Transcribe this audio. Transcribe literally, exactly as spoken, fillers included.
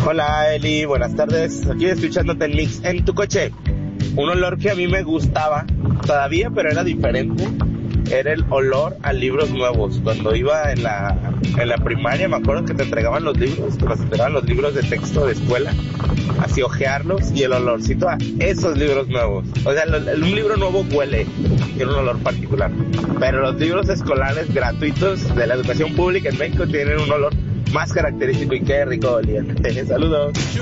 Hola Eli, buenas tardes. Aquí escuchándote en Mix en tu coche. Un olor que a mí me gustaba todavía, pero era diferente. Era el olor a libros nuevos. Cuando iba en la en la primaria, me acuerdo que te entregaban los libros, te nos entregaban los libros de texto de escuela, así ojearlos y el olorcito a esos libros nuevos. O sea, el, el, un libro nuevo huele, tiene un olor particular. Pero los libros escolares gratuitos de la educación pública en México tienen un olor más característico y qué rico olían. Saludos.